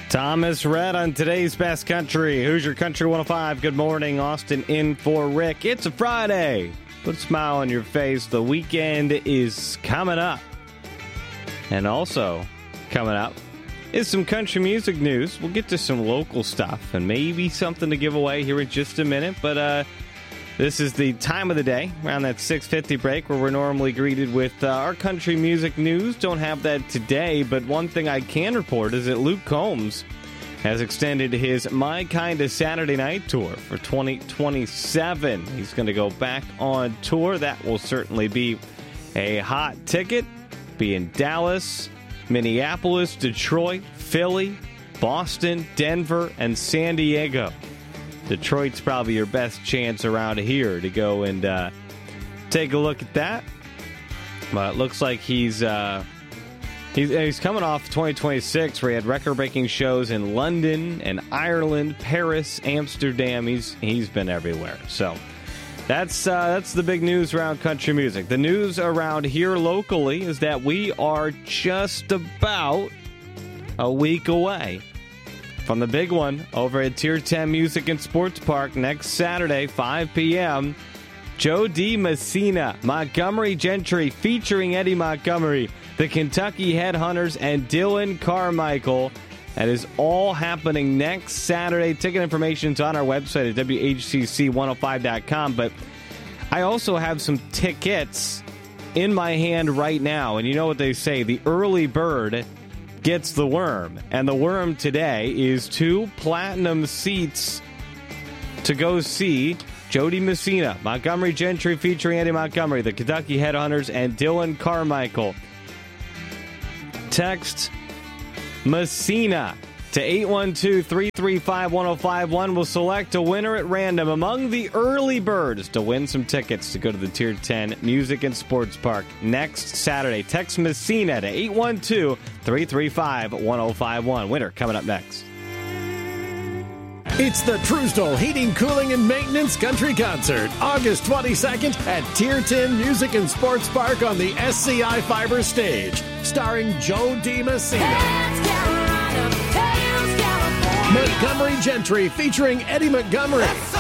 Thomas Rhett on today's Best Country. Hoosier Country 105. Good morning, Austin in for Rick. It's a Friday. Put a smile on your face. The weekend is coming up. And also coming up is some country music news. We'll get to some local stuff and maybe something to give away here in just a minute. But this is the time of the day, around that 6:50 break, where we're normally greeted with our country music news. Don't have that today, but one thing I can report is that Luke Combs has extended his My Kinda Saturday Night tour for 2027. He's going to go back on tour. That will certainly be a hot ticket. Be in Dallas, Minneapolis, Detroit, Philly, Boston, Denver, and San Diego. Detroit's probably your best chance around here to go and take a look at that. But it looks like he's coming off 2026, where he had record-breaking shows in London and Ireland, Paris, Amsterdam. He's been everywhere. So that's the big news around country music. The news around here locally is that we are just about a week away from the big one over at Tier 10 Music and Sports Park next Saturday, 5 p.m. Joe DiMessina, Montgomery Gentry featuring Eddie Montgomery, the Kentucky Headhunters, and Dylan Carmichael. That is all happening next Saturday. Ticket information is on our website at WHCC105.com. But I also have some tickets in my hand right now. And you know what they say, the early bird gets the worm. And the worm today is 2 platinum seats to go see Joe DiMessina, Montgomery Gentry featuring Eddie Montgomery, the Kentucky Headhunters, and Dylan Carmichael. Text Messina to 812-335-1051. We'll select a winner at random among the early birds to win some tickets to go to the Tier 10 Music and Sports Park next Saturday. Text Messina to 812-335-1051. Winner coming up next. It's the Truesdale Heating, Cooling, and Maintenance Country Concert, August 22nd at Tier 10 Music and Sports Park on the SCI Fiber stage, starring Joe DiMessina. Montgomery Gentry featuring Eddie Montgomery.